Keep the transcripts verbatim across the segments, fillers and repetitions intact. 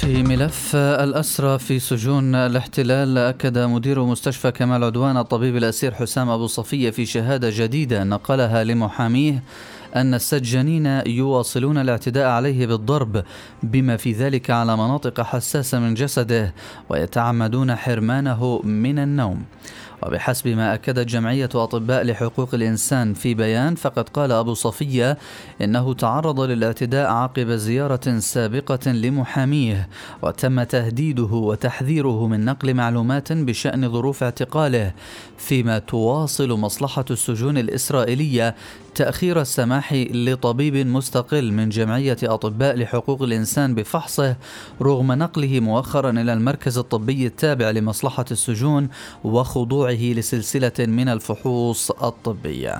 في ملف الأسرى في سجون الاحتلال، أكد مدير مستشفى كمال عدوان الطبيب الأسير حسام أبو صفية في شهادة جديدة نقلها لمحاميه أن السجانين يواصلون الاعتداء عليه بالضرب بما في ذلك على مناطق حساسة من جسده، ويتعمدون حرمانه من النوم. وبحسب ما أكدت جمعية أطباء لحقوق الإنسان في بيان، فقد قال أبو صفية إنه تعرض للاعتداء عقب زيارة سابقة لمحاميه، وتم تهديده وتحذيره من نقل معلومات بشأن ظروف اعتقاله، فيما تواصل مصلحة السجون الإسرائيلية تأخير السماح لطبيب مستقل من جمعية أطباء لحقوق الإنسان بفحصه رغم نقله مؤخرا إلى المركز الطبي التابع لمصلحة السجون وخضوعه لسلسلة من الفحوص الطبية.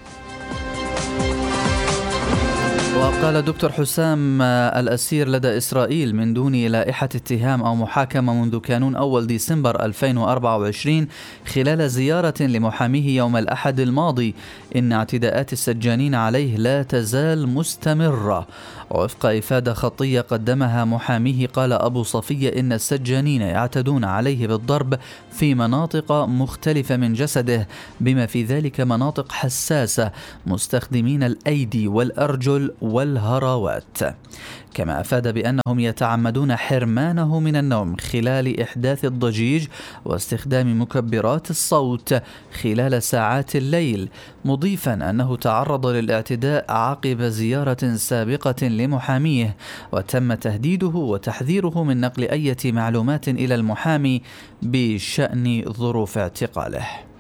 وقال دكتور حسام الأسير لدى إسرائيل من دون لائحة اتهام أو محاكمة منذ كانون أول ديسمبر ألفين وأربعة وعشرين خلال زيارة لمحاميه يوم الأحد الماضي إن اعتداءات السجانين عليه لا تزال مستمرة. ووفق إفادة خطية قدمها محاميه، قال أبو صفية إن السجانين يعتدون عليه بالضرب في مناطق مختلفة من جسده بما في ذلك مناطق حساسة، مستخدمين الأيدي والأرجل والهراوات. كما أفاد بأنهم يتعمدون حرمانه من النوم خلال إحداث الضجيج واستخدام مكبرات الصوت خلال ساعات الليل، مضيفا أنه تعرض للاعتداء عقب زيارة سابقة لمحاميه، وتم تهديده وتحذيره من نقل أي معلومات إلى المحامي بشأن ظروف اعتقاله.